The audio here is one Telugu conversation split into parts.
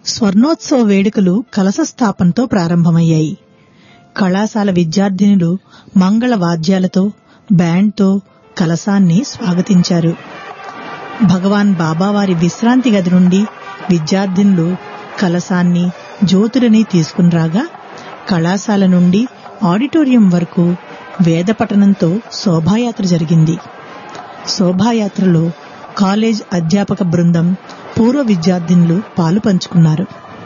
స్వర్ణోత్సవ వేడుకలు కలశ స్థాపనతో ప్రారంభమయ్యాయి. కళాశాల విద్యార్థినులు మంగళ వాద్యాలతో, బ్యాండ్తో కలశాన్ని స్వాగతించారు. భగవాన్ బాబావారి విశ్రాంతి గది నుండి విద్యార్థినులు కలశాన్ని, జ్యోతులని తీసుకునిరాగా కళాశాల నుండి ఆడిటోరియం వరకు వేద పఠనంతో శోభాయాత్ర జరిగింది. శోభాయాత్రలో కాలేజ్ అధ్యాపక బృందం, పూర్వ విద్యార్థినులు పాలు పంచుకున్నారు.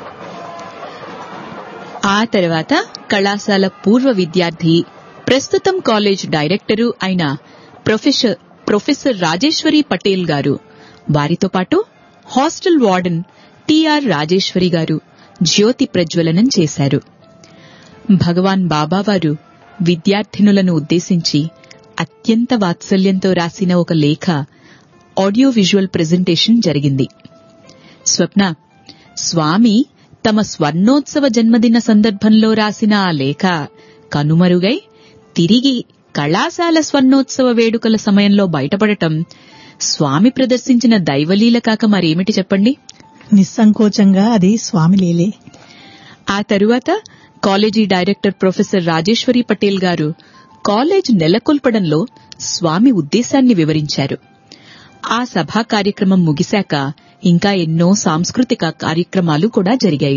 ఆ తర్వాత కళాశాల పూర్వ విద్యార్థి, ప్రస్తుతం కాలేజ్ డైరెక్టరు అయిన ప్రొఫెసర్ రాజేశ్వరి పటేల్ గారు, వారితో పాటు హాస్టల్ వార్డెన్ టిఆర్ రాజేశ్వరి గారు జ్యోతి ప్రజ్వలనం చేశారు. భగవాన్ బాబావారు విద్యార్థినులను ఉద్దేశించి అత్యంత వాత్సల్యంతో రాసిన ఒక లేఖ ఆడియో విజువల్ ప్రెజెంటేషన్ జరిగింది. స్వప్న, స్వామి తమ స్వర్ణోత్సవ జన్మదిన సందర్భంలో రాసిన ఆ లేఖ కనుమరుగై తిరిగి కళాశాల స్వర్ణోత్సవ వేడుకల సమయంలో బయటపడటం స్వామి ప్రదర్శించిన దైవలీల కాక మరేమిటి చెప్పండి? నిస్సంకోచంగా అది స్వామి లీలే. ఆ తరువాత college director professor Rajeshwari Patel గారు కాలేజ్ నెలకొల్పడంలో స్వామి ఉద్దేశాన్ని వివరించారు. ఆ సభా కార్యక్రమం ముగిశాక ఇంకా ఎన్నో సాంస్కృతిక కార్యక్రమాలు కూడా జరిగాయి.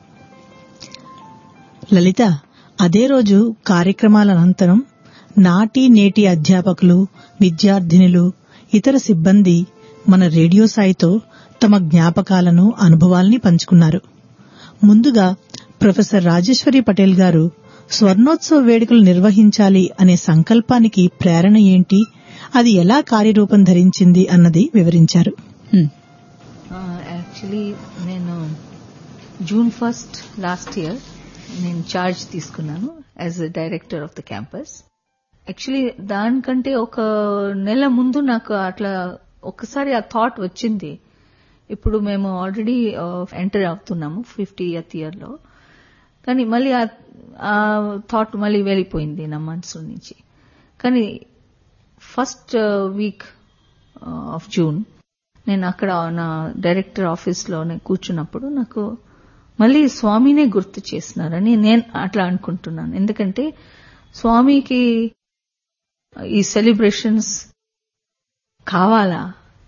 లలిత, అదే రోజు కార్యక్రమాల అనంతరం నాటి నేటి అధ్యాపకులు, విద్యార్థినులు, ఇతర సిబ్బంది మన రేడియో సాయితో తమ జ్ఞాపకాలను, అనుభవాల్ని పంచుకున్నారు. ముందుగా ప్రొఫెసర్ రాజేశ్వరి పటేల్ గారు స్వర్ణోత్సవ వేడుకలు నిర్వహించాలి అనే సంకల్పానికి ప్రేరణ ఏంటి, అది ఎలా కార్యరూపం ధరించింది అన్నది వివరించారు. యాక్చువల్లీ నేను జూన్ 1 లాస్ట్ ఇయర్ నేను చార్జ్ తీసుకున్నాను as a director of the campus. Actually దానికంటే ఒక నెల ముందు నాకు అట్లా ఒకసారి ఆ థాట్ వచ్చింది. ఇప్పుడు మేము ఆల్రెడీ ఎంటర్ అవుతున్నాము 50th ఇయర్లో, కానీ మళ్ళీ ఆ థాట్ మళ్ళీ వెళ్ళిపోయింది నా మనసు నుంచి. కానీ ఫస్ట్ వీక్ ఆఫ్ జూన్ నేను అక్కడ నా డైరెక్టర్ ఆఫీస్లోనే కూర్చున్నప్పుడు నాకు మళ్ళీ స్వామినే గుర్తు చేసినారని నేను అట్లా అనుకుంటున్నాను. ఎందుకంటే స్వామికి ఈ సెలబ్రేషన్స్ కావాలా,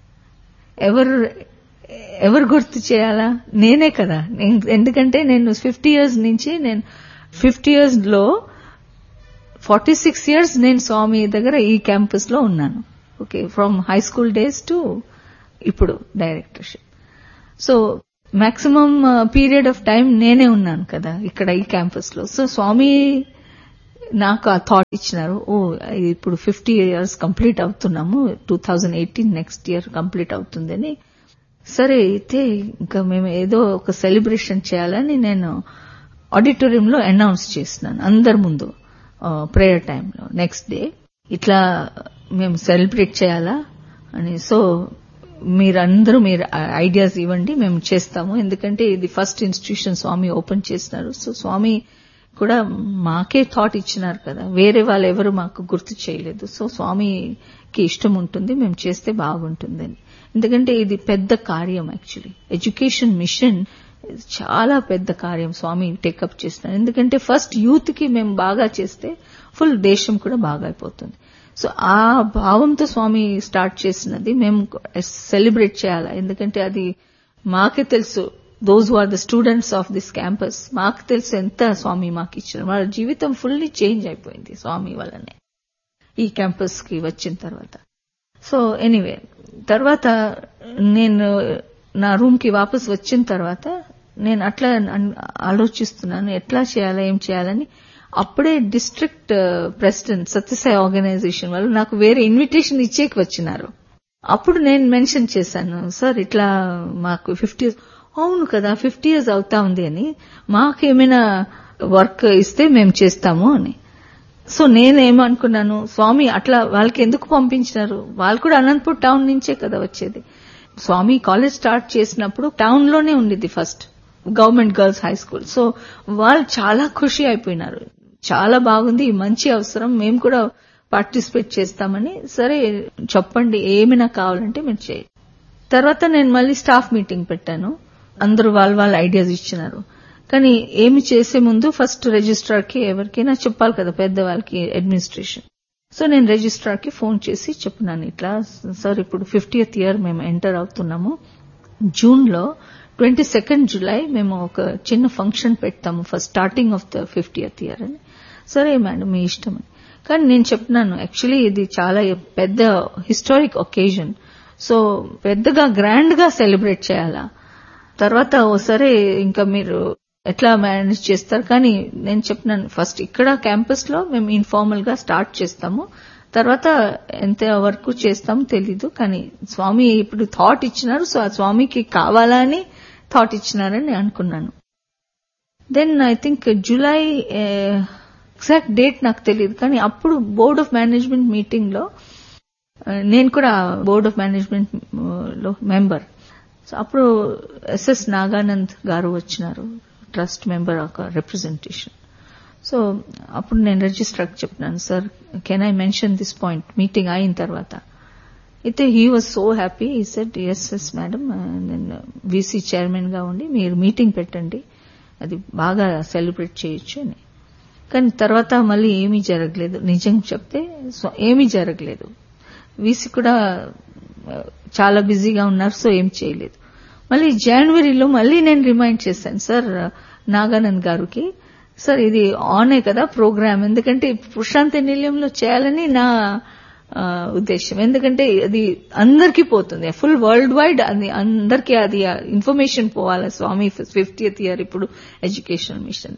ఎవరు గుర్తు చేయాలా? నేనే కదా. ఎందుకంటే నేను 50 years నుంచి, నేను 50 years లో 46 years నేను స్వామి దగ్గర ఈ క్యాంపస్ లో ఉన్నాను. Okay, from high school days to ఇప్పుడు directorship. So maximum period of time నేనే ఉన్నాను కదా ఇక్కడ ఈ క్యాంపస్ లో. సో స్వామి నాకు ఆ థాట్ ఇచ్చినారు, ఇప్పుడు 50 years కంప్లీట్ అవుతున్నాము, 2018 నెక్స్ట్ ఇయర్ కంప్లీట్ అవుతుందని. సరే అయితే ఇంకా మేము ఏదో ఒక సెలబ్రేషన్ చేయాలని నేను ఆడిటోరియంలో అనౌన్స్ చేసినాను అందరి ముందు ప్రేయర్ టైంలో. నెక్స్ట్ డే ఇట్లా మేము సెలబ్రేట్ చేయాలా అని. సో మీరందరూ మీరు ఐడియాస్ ఇవ్వండి, మేము చేస్తాము. ఎందుకంటే ఇది ఫస్ట్ ఇన్స్టిట్యూషన్ స్వామి ఓపెన్ చేసినారు. సో స్వామి కూడా మాకే థాట్ ఇచ్చినారు కదా, వేరే వాళ్ళు ఎవరు మాకు గుర్తు చేయలేదు. సో స్వామికి ఇష్టం ఉంటుంది, మేము చేస్తే బాగుంటుందని. ఎందుకంటే ఇది పెద్ద కార్యం. యాక్చువల్లీ ఎడ్యుకేషన్ మిషన్ చాలా పెద్ద కార్యం స్వామి టేకప్ చేస్తున్నారు. ఎందుకంటే ఫస్ట్ యూత్ కి మేము బాగా చేస్తే ఫుల్ దేశం కూడా బాగా అయిపోతుంది. సో ఆ భావంతో స్వామి స్టార్ట్ చేసినది మేము సెలబ్రేట్ చేయాలా. ఎందుకంటే అది మాకే తెలుసు, those who are the students of this campus, మాకు తెలుసు ఎంత స్వామి మాకు ఇచ్చారు. వాళ్ళ జీవితం ఫుల్లీ చేంజ్ అయిపోయింది స్వామి వల్లనే ఈ క్యాంపస్ కి వచ్చిన తర్వాత. సో ఎనీవే తర్వాత నేను నా రూమ్ కి వాపస్ వచ్చిన తర్వాత నేను అట్లా ఆలోచిస్తున్నాను ఎట్లా చేయాలా, ఏం చేయాలని. అప్పుడే డిస్ట్రిక్ట్ ప్రెసిడెంట్ సత్యసాయి ఆర్గనైజేషన్ వాళ్ళు నాకు వేరే ఇన్విటేషన్ ఇచ్చేకి వచ్చినారు. అప్పుడు నేను మెన్షన్ చేశాను, సార్ ఇట్లా మాకు 50 years. అవును కదా 50 years అవుతా ఉంది అని, మాకేమైనా వర్క్ ఇస్తే మేము చేస్తాము అని. సో నేనేమనుకున్నాను, స్వామి అట్లా వాళ్ళకి ఎందుకు పంపించినారు, వాళ్ళు కూడా అనంతపూర్ టౌన్ నుంచే కదా వచ్చేది. స్వామి కాలేజ్ స్టార్ట్ చేసినప్పుడు టౌన్ లోనే ఉండేది first government girls high school. So వాళ్ళు చాలా ఖుషి అయిపోయినారు, చాలా బాగుంది, మంచి అవసరం, మేము కూడా పార్టిసిపేట్ చేస్తామని. సరే చెప్పండి ఏమైనా కావాలంటే మీరు చేయండి. తర్వాత నేను మళ్ళీ స్టాఫ్ మీటింగ్ పెట్టాను. అందరూ వాళ్ళ ఐడియాస్ ఇచ్చినారు. కానీ ఏమి చేసే ముందు ఫస్ట్ రిజిస్ట్రార్ కి ఎవరికైనా చెప్పాలి కదా, పెద్దవాళ్ళకి, అడ్మినిస్ట్రేషన్. సో నేను రిజిస్ట్రార్ కి ఫోన్ చేసి చెప్పినాను, ఇట్లా సార్ ఇప్పుడు 50th ఇయర్ మేము ఎంటర్ అవుతున్నాము, జూన్ లో 22nd జులై మేము ఒక చిన్న ఫంక్షన్ పెడతాము for starting of the 50th year అని. సరే మేడం మీ ఇష్టం అని. కానీ నేను చెప్పినాను, యాక్చువల్లీ ఇది చాలా పెద్ద హిస్టారిక్ ఒకేజన్, సో పెద్దగా గ్రాండ్ గా సెలబ్రేట్ చేయాలా, తర్వాత సరే ఇంకా మీరు ఎట్లా మేనేజ్ చేస్తారు. కానీ నేను చెప్పినాను, ఫస్ట్ ఇక్కడ క్యాంపస్ లో మేము ఇన్ఫార్మల్ గా స్టార్ట్ చేస్తాము, తర్వాత ఎంత వరకు చేస్తామో తెలీదు, కానీ స్వామి ఇప్పుడు థాట్ ఇచ్చినారు, సో ఆ స్వామికి కావాలని థాట్ ఇచ్చినారని అనుకున్నాను. Then I think July, exact date నాకు తెలియదు, కానీ అప్పుడు బోర్డ్ ఆఫ్ మేనేజ్మెంట్ మీటింగ్ లో నేను కూడా బోర్డ్ ఆఫ్ మేనేజ్మెంట్ లో మెంబర్. సో అప్పుడు ఎస్ఎస్ నాగానంద్ గారు వచ్చినారు, ట్రస్ట్ మెంబర్ ఒక రిప్రజెంటేషన్. సో అప్పుడు నేను రిజిస్ట్రార్కి చెప్పినాను, sir can I mention this point meeting అయిన తర్వాత. అయితే he was so happy, he said yes madam, నేను వీసీ చైర్మన్ గా ఉండి మీరు మీటింగ్ పెట్టండి, అది బాగా సెలబ్రేట్ చేయొచ్చు అని. కానీ తర్వాత మళ్ళీ ఏమీ జరగలేదు, నిజం చెప్తే ఏమీ జరగలేదు. వీసీ కూడా చాలా బిజీగా ఉన్నారు, సో ఏం చేయలేదు. మళ్ళీ జనవరిలో మళ్ళీ నేను రిమైండ్ చేశాను సార్ నాగానంద్ గారికి, సార్ ఇది ఆనే కదా ప్రోగ్రామ్, ఎందుకంటే ప్రశాంతి నిలయంలో చేయాలని నా ఉద్దేశం, ఎందుకంటే అది అందరికీ పోతుంది, ఫుల్ వరల్డ్ వైడ్ అది అందరికీ అది ఇన్ఫర్మేషన్ పోవాలి, స్వామి 50th ఇయర్ ఇప్పుడు education machine.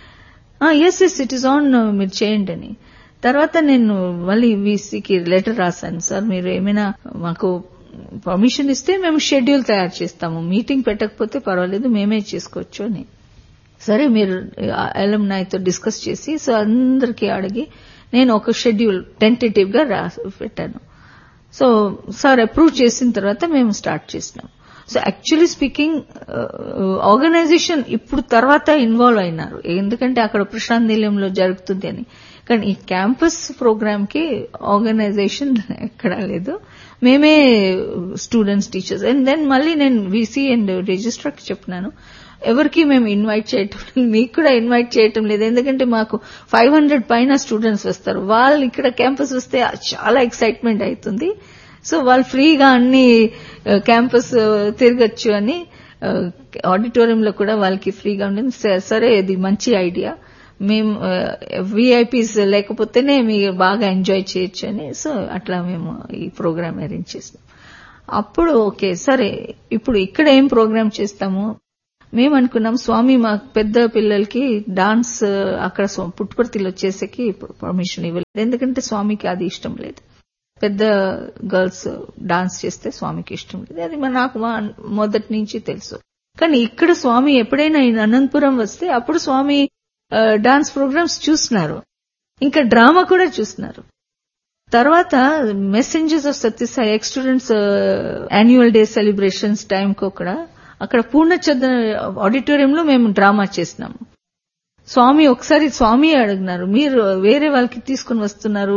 Yes it is on, మీరు చేయండి అని. తర్వాత నేను మళ్ళీ వీసీకి లెటర్ రాశాను, సార్ మీరు ఏమైనా మాకు పర్మిషన్ ఇస్తే మేము షెడ్యూల్ తయారు చేస్తాము, మీటింగ్ పెట్టకపోతే పర్వాలేదు మేమే చేసుకోవచ్చు అని. సరే మీరు అలుమ్నైతో డిస్కస్ చేసి, సో అందరికీ అడిగి నేను ఒక షెడ్యూల్ టెంటేటివ్ గా పెట్టాను. సో సార్ అప్రూవ్ చేసిన తర్వాత మేము స్టార్ట్ చేసినాం. సో యాక్చువల్లీ స్పీకింగ్ ఆర్గనైజేషన్ ఇప్పుడు తర్వాత ఇన్వాల్వ్ అయినారు, ఎందుకంటే అక్కడ ప్రశాంత్ నిలయంలో జరుగుతుంది అని. కానీ ఈ క్యాంపస్ ప్రోగ్రామ్ కి ఆర్గనైజేషన్ ఎక్కడా లేదు, మేమే స్టూడెంట్స్, టీచర్స్. అండ్ దెన్ మళ్ళీ నేను వీసీ అండ్ రిజిస్ట్రార్ కి చెప్పినాను, ఎవరికి మేము ఇన్వైట్ చేయటం లేదు, మీకు కూడా ఇన్వైట్ చేయటం లేదు, ఎందుకంటే మాకు 500 పైన స్టూడెంట్స్ వస్తారు, వాళ్ళు ఇక్కడ క్యాంపస్ వస్తే చాలా ఎక్సైట్మెంట్ అవుతుంది, సో వాళ్ళు ఫ్రీగా అన్ని క్యాంపస్ తిరగచ్చు అని, ఆడిటోరియంలో కూడా వాళ్ళకి ఫ్రీగా ఉంటుంది. సరే ఇది మంచి ఐడియా, మేము విఐపీస్ లేకపోతేనే మీరు బాగా ఎంజాయ్ చేయొచ్చు అని. సో అట్లా మేము ఈ ప్రోగ్రామ్ అరేంజ్ చేస్తాం. అప్పుడు ఓకే సరే ఇప్పుడు ఇక్కడ ఏం ప్రోగ్రామ్ చేస్తాము, మేము అనుకున్నాం స్వామి మా పెద్ద పిల్లలకి డాన్స్ అక్కడ పుట్టుపర్తిలో చేసేకి పర్మిషన్ ఇవ్వలేదు, ఎందుకంటే స్వామికి అది ఇష్టం లేదు, పెద్ద గర్ల్స్ డాన్స్ చేస్తే స్వామికి ఇష్టం లేదు, అది నాకు మొదటి నుంచి తెలుసు. కానీ ఇక్కడ స్వామి ఎప్పుడైనా అనంతపురం వస్తే అప్పుడు స్వామి డాన్స్ ప్రోగ్రామ్స్ చూస్తున్నారు, ఇంకా డ్రామా కూడా చూస్తున్నారు. తర్వాత messengers of Sathya Sai X students annual day celebrations time కు కూడా అక్కడ పూర్ణచంద్ర ఆడిటోరియంలో మేము డ్రామా చేసినాము. స్వామి ఒకసారి స్వామి అడిగినారు, మీరు వేరే వాళ్ళకి తీసుకుని వస్తున్నారు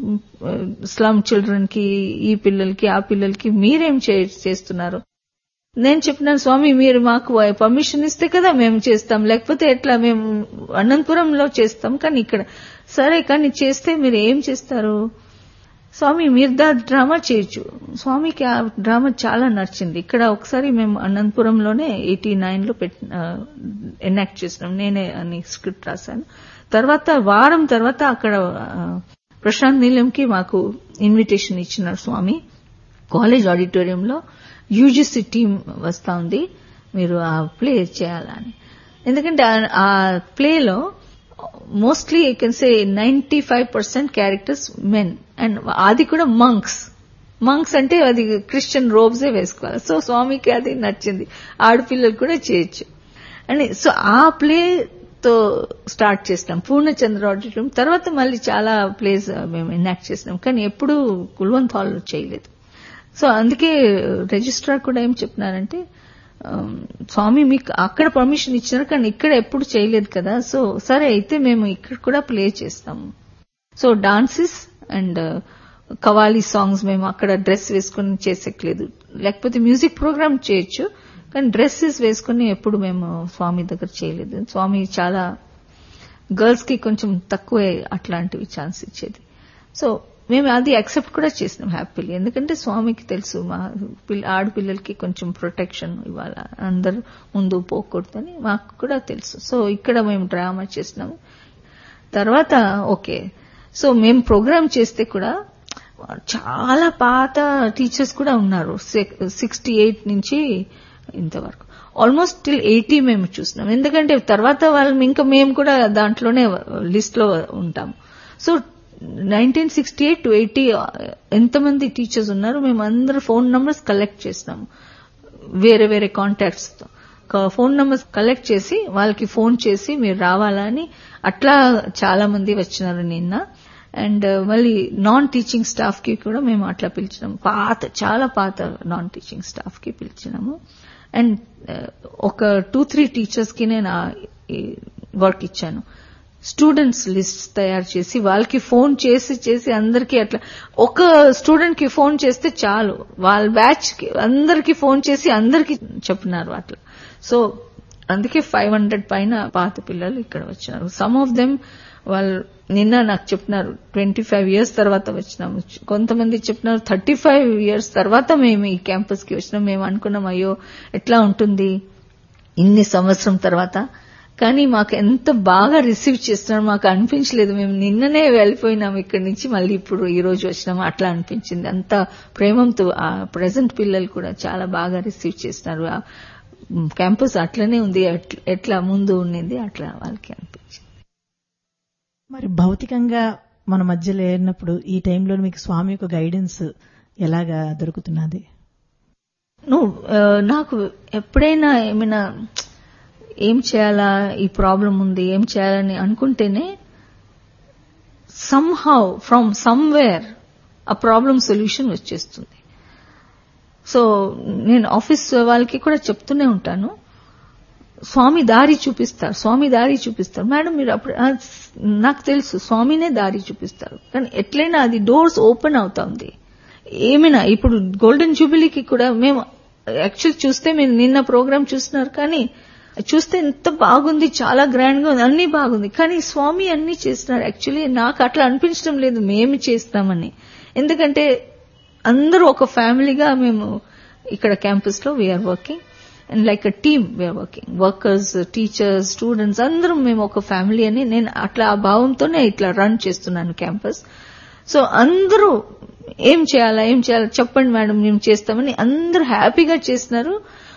స్లమ్ చిల్డ్రన్ కి, ఈ పిల్లలకి ఆ పిల్లలకి, మీరేం చేస్తున్నారు? నేను చెప్పినాను స్వామి మీరు మాకు పర్మిషన్ ఇస్తే కదా మేము చేస్తాం, లేకపోతే ఎట్లా, మేము అనంతపురంలో చేస్తాం కానీ ఇక్కడ. సరే కానీ చేస్తే మీరు ఏం చేస్తారు? స్వామి మీరు డ్రామా చేయొచ్చు. స్వామికి ఆ డ్రామా చాలా నచ్చింది. ఇక్కడ ఒకసారి మేము అనంతపురంలోనే 89లో ఎనాక్ట్ చేసినాం, నేనే అని స్క్రిప్ట్ రాశాను. తర్వాత వారం తర్వాత అక్కడ ప్రశాంత్ నిలయంకి మాకు ఇన్విటేషన్ ఇచ్చినారు స్వామి, కాలేజ్ ఆడిటోరియంలో యూజీసీ టీం వస్తా ఉంది, మీరు ఆ ప్లే చేయాలని. ఎందుకంటే ఆ ప్లేలో mostly I can say 95% characters men, and అది కూడా మంక్స్ అంటే అది క్రిస్టియన్ రోబ్సే వేసుకోవాలి. సో స్వామికి అది నచ్చింది, ఆడపిల్లలు కూడా చేయొచ్చు అని. సో ఆ ప్లేతో స్టార్ట్ చేసినాం పూర్ణచంద్ర ఆడిటోరియం. తర్వాత మళ్ళీ చాలా ప్లేస్ మేము ఎనాక్ట్ చేసినాం, కానీ ఎప్పుడూ కుల్వంత్ హాల్లో చేయలేదు. సో అందుకే రిజిస్ట్రార్ కూడా ఏం చెప్పినారంటే, స్వామి మీకు అక్కడ పర్మిషన్ ఇచ్చినారు కానీ ఇక్కడ ఎప్పుడు చేయలేదు కదా, సో సరే అయితే మేము ఇక్కడ కూడా ప్లే చేస్తాము. సో డాన్సెస్ అండ్ కవాలి సాంగ్స్ మేము అక్కడ డ్రెస్ వేసుకుని చేసేయలేదు, లేకపోతే మ్యూజిక్ ప్రోగ్రామ్ చేయొచ్చు కానీ డ్రెస్సెస్ వేసుకుని ఎప్పుడు మేము స్వామి దగ్గర చేయలేదు. స్వామి చాలా గర్ల్స్ కి కొంచెం తక్కువే అట్లాంటివి ఛాన్స్ ఇచ్చేది. సో మేము అది యాక్సెప్ట్ కూడా చేసినాం హ్యాపీలీ. ఎందుకంటే స్వామికి తెలుసు మా ఆడపిల్లలకి కొంచెం ప్రొటెక్షన్ ఇవ్వాలా, అందరు ముందు పోకూడదని మాకు కూడా తెలుసు. సో ఇక్కడ మేము డ్రామా చేసినాము. తర్వాత ఓకే, సో మేము ప్రోగ్రామ్ చేస్తే కూడా చాలా పాత టీచర్స్ కూడా ఉన్నారు. 68 నుంచి ఇంతవరకు ఆల్మోస్ట్ టిల్ 80 మేము చూసినాం. ఎందుకంటే తర్వాత వాళ్ళు ఇంకా మేము కూడా దాంట్లోనే లిస్ట్ లో ఉంటాము. సో 1968 to 80 ఎంతమంది టీచర్స్ ఉన్నారు, మేము అందరూ ఫోన్ నంబర్స్ కలెక్ట్ చేసినాము. వేరే వేరే కాంటాక్ట్స్ తో ఫోన్ నంబర్స్ కలెక్ట్ చేసి వాళ్ళకి ఫోన్ చేసి మీరు రావాలా అని అట్లా చాలా మంది వచ్చినారు నిన్న. అండ్ మళ్ళీ నాన్ టీచింగ్ స్టాఫ్ కి కూడా మేము అట్లా పిలిచినాము. చాలా పాత నాన్ టీచింగ్ స్టాఫ్ కి పిలిచినాము. అండ్ ఒక 2-3 టీచర్స్ కి నేను వర్క్ ఇచ్చాను. స్టూడెంట్స్ లిస్ట్ తయారు చేసి వాళ్ళకి ఫోన్ చేసి అందరికీ అట్లా ఒక స్టూడెంట్ కి ఫోన్ చేస్తే చాలు, వాళ్ళ బ్యాచ్ కి అందరికీ ఫోన్ చేసి అందరికీ చెప్పినారు అట్లా. సో అందుకే 500 పైన పాత పిల్లలు ఇక్కడ వచ్చినారు. సమ్ ఆఫ్ దెమ్ వాళ్ళు నిన్న నాకు చెప్పినారు 25 years తర్వాత వచ్చినాము. కొంతమంది చెప్పినారు 35 years తర్వాత మేము ఈ క్యాంపస్ కి వచ్చినాం. మేము అనుకున్నాం అయ్యో ఎట్లా ఉంటుంది ఇన్ని సంవత్సరం తర్వాత, కానీ మాకు ఎంత బాగా రిసీవ్ చేస్తున్నారు మాకు అనిపించలేదు. మేము నిన్ననే వెళ్ళిపోయినాం ఇక్కడి నుంచి, మళ్ళీ ఇప్పుడు ఈ రోజు వచ్చినాము అట్లా అనిపించింది. అంత ప్రేమంతో ఆ ప్రెసెంట్ పిల్లలు కూడా చాలా బాగా రిసీవ్ చేస్తున్నారు. క్యాంపస్ అట్లనే ఉంది, ఎట్లా ముందు ఉండింది అట్లా వాళ్ళకి అనిపించింది. మరి భౌతికంగా మన మధ్య లేనప్పుడు ఈ టైంలో మీకు స్వామి యొక్క గైడెన్స్ ఎలాగా దొరుకుతున్నది? నాకు ఎప్పుడైనా ఏమైనా ఏం చేయాలా, ఈ ప్రాబ్లం ఉంది ఏం చేయాలని అనుకుంటేనే somehow ఫ్రమ్ సమ్వేర్ ఆ ప్రాబ్లం సొల్యూషన్ వచ్చేస్తుంది. సో నేను ఆఫీస్ వాళ్ళకి కూడా చెప్తూనే ఉంటాను, స్వామి దారి చూపిస్తారు. మేడం మీరు అప్పుడు నాకు తెలుసు స్వామినే దారి చూపిస్తారు, కానీ ఎట్లయినా అది డోర్స్ ఓపెన్ అవుతా ఉంది. ఏమైనా ఇప్పుడు గోల్డెన్ జూబిలీకి కూడా మేము యాక్చువల్ చూస్తే మీరు నిన్న ప్రోగ్రామ్ చూస్తున్నారు, కానీ చూస్తే ఎంత బాగుంది, చాలా గ్రాండ్ గా ఉంది, అన్ని బాగుంది, కానీ స్వామి అన్ని చేస్తున్నారు. యాక్చువల్లీ నాకు అట్లా అనిపించడం లేదు మేము చేస్తామని. ఎందుకంటే అందరూ ఒక ఫ్యామిలీగా మేము ఇక్కడ క్యాంపస్ లో we are working and like a team we're working. Workers, teachers, students అందరం మేము ఒక ఫ్యామిలీ అని నేను అట్లా ఆ భావంతోనే ఇట్లా రన్ చేస్తున్నాను క్యాంపస్. సో అందరూ ఏం చేయాలా చెప్పండి మేడం మేము చేస్తామని అందరూ హ్యాపీగా చేస్తున్నారు.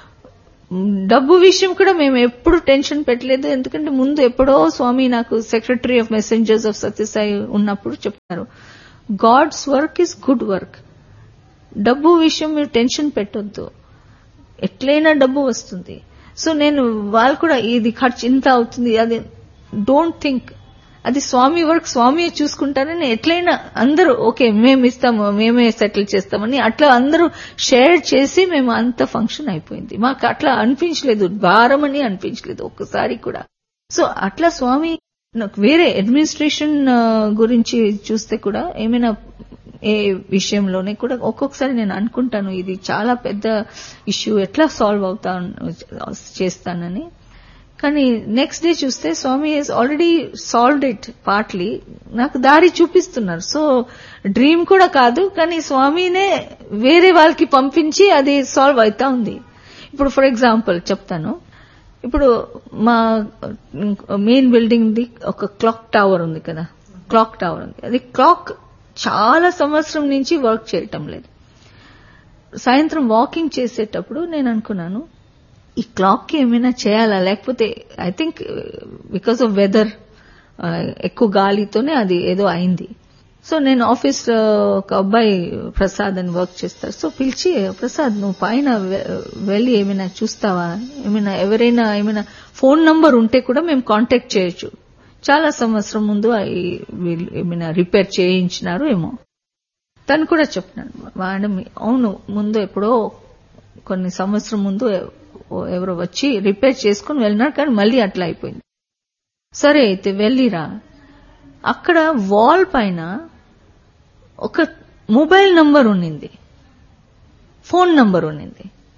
డబ్బు విషయం కూడా మేము ఎప్పుడు టెన్షన్ పెట్టలేదు, ఎందుకంటే ముందు ఎప్పుడో స్వామి నాకు secretary of messengers of Sathya Sai ఉన్నప్పుడు చెప్తారు, God's work is good work. డబ్బు విషయం మీరు టెన్షన్ పెట్టొద్దు, ఎట్లయినా డబ్బు వస్తుంది. సో నేను వాళ్ళు కూడా ఇది ఖర్చు ఇంత అవుతుంది అది డోంట్ థింక్, అది స్వామి వర్క్ స్వామి చూసుకుంటారని ఎట్లయినా అందరూ ఓకే మేము ఇస్తాము మేమే సెటిల్ చేస్తామని అట్లా అందరూ షేర్ చేసి మేము అంత ఫంక్షన్ అయిపోయింది. మాకు అట్లా అనిపించలేదు, భారం అని అనిపించలేదు ఒక్కసారి కూడా. సో అట్లా స్వామి నాకు వేరే అడ్మినిస్ట్రేషన్ గురించి చూస్తే కూడా ఏమైనా ఏ విషయంలోనే కూడా ఒక్కొక్కసారి నేను అనుకుంటాను ఇది చాలా పెద్ద ఇష్యూ, ఎట్లా సాల్వ్ చేస్తానని. కానీ నెక్స్ట్ డే చూస్తే స్వామి Hess already solved it partly, నాకు దారి చూపిస్తున్నారు. సో డ్రీమ్ కూడా కాదు, కానీ స్వామినే వేరే వాళ్ళకి పంపించి అది సాల్వ్ అవుతా ఉంది. ఇప్పుడు ఫర్ ఎగ్జాంపుల్ చెప్తాను, ఇప్పుడు మా మెయిన్ బిల్డింగ్ ది ఒక క్లాక్ టవర్ ఉంది కదా, క్లాక్ టవర్ ఉంది, అది క్లాక్ చాలా సంవత్సరం నుంచి వర్క్ చేయటం లేదు. సాయంత్రం వాకింగ్ చేసేటప్పుడు నేను అనుకున్నాను ఈ క్లాక్ కి ఏమైనా చేయాలా, లేకపోతే I think because of weather ఎక్కువ గాలితోనే అది ఏదో అయింది. సో నేను ఆఫీస్ ఒక అబ్బాయి ప్రసాద్ అని వర్క్ చేస్తారు, సో పిలిచి ప్రసాద్ నువ్వు పైన వెళ్ళి ఏమైనా చూస్తావా, ఎవరైనా ఏమైనా ఫోన్ నంబర్ ఉంటే కూడా మేము కాంటాక్ట్ చేయొచ్చు, చాలా సంవత్సరం ముందు ఏమైనా రిపేర్ చేయించినారు ఏమో. తను కూడా చెప్పినాడు మేడం అవును ముందు ఎప్పుడో కొన్ని సంవత్సరం ముందు ఎవరో వచ్చి రిపేర్ చేసుకుని వెళ్ళినారు, కానీ మళ్ళీ అట్లా అయిపోయింది. సరే అయితే వెళ్ళిరా, అక్కడ వాల్ పైన ఒక మొబైల్ నంబర్ ఉన్నింది, ఫోన్ నంబర్ ఉన్నింది,